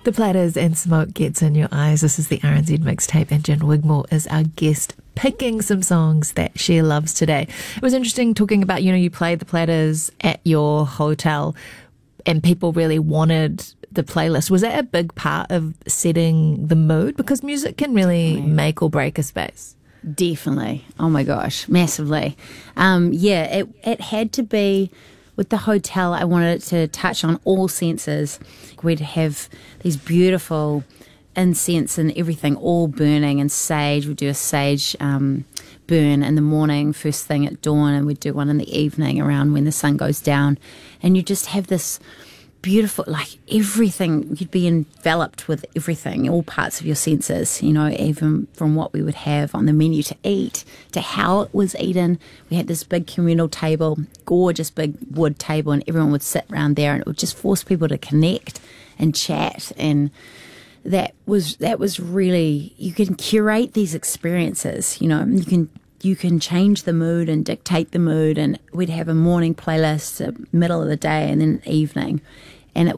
The Platters and Smoke Gets in Your Eyes. This is the RNZ mixtape, and Jen Wigmore is our guest, picking some songs that she loves today. It was interesting talking about, you played the Platters at your hotel and people really wanted the playlist. Was that a big part of setting the mood? Because music can really make or break a space. Definitely. Oh my gosh, massively. It had to be. With the hotel, I wanted it to touch on all senses. We'd have these beautiful incense and everything all burning, and sage. We'd do a sage burn in the morning, first thing at dawn, and we'd do one in the evening around when the sun goes down. And you just have this beautiful, like everything, you'd be enveloped with everything, all parts of your senses, even from what we would have on the menu to eat, to how it was eaten. We had this big communal table, gorgeous big wood table, and everyone would sit around there, and it would just force people to connect and chat. And that was really, you can curate these experiences, you can change the mood and dictate the mood. And we'd have a morning playlist, a middle of the day, and then an evening. And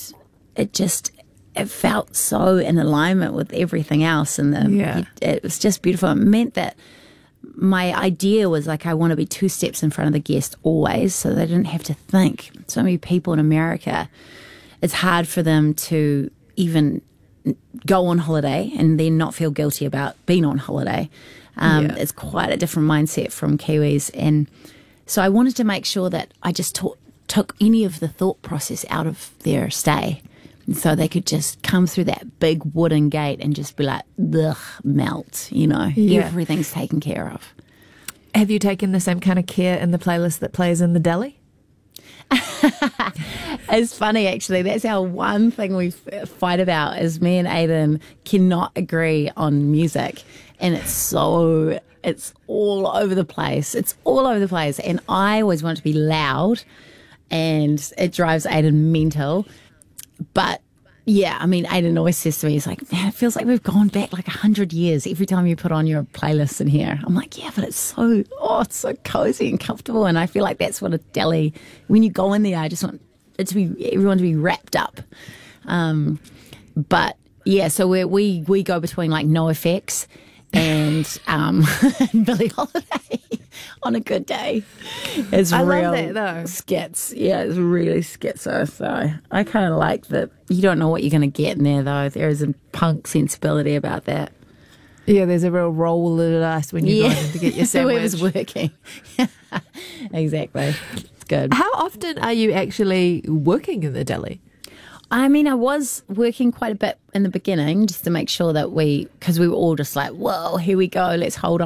it felt so in alignment with everything else. And it was just beautiful. It meant that my idea was like, I want to be 2 steps in front of the guest always, so they didn't have to think. So many people in America, it's hard for them to even go on holiday and then not feel guilty about being on holiday. It's quite a different mindset from Kiwis. And so I wanted to make sure that I just took any of the thought process out of their stay. And so they could just come through that big wooden gate and just be like, ugh, melt, everything's taken care of. Have you taken the same kind of care in the playlist that plays in the deli? It's funny, actually. That's our one thing we fight about, is me and Aiden cannot agree on music. And it's all over the place. It's all over the place. And I always want it to be loud, and it drives Aiden mental. But yeah, I mean, Aiden always says to me, he's like, man, it feels like we've gone back like 100 years every time you put on your playlist in here. I'm like, yeah, but it's so cozy and comfortable. And I feel like that's what a deli, when you go in there, I just want it to be, everyone to be wrapped up. But yeah, so we go between like NoFX and Billie Holiday on a good day. It's I real love that though. Skits. Yeah, it's really schizo. So I kind of like that. You don't know what you're going to get in there though. There is a punk sensibility about that. Yeah, there's a real roll of the dice when you go in to get your sandwich. Whoever's working. Exactly. It's good. How often are you actually working in the deli? I mean, I was working quite a bit in the beginning just to make sure that because we were all just like, whoa, here we go, let's hold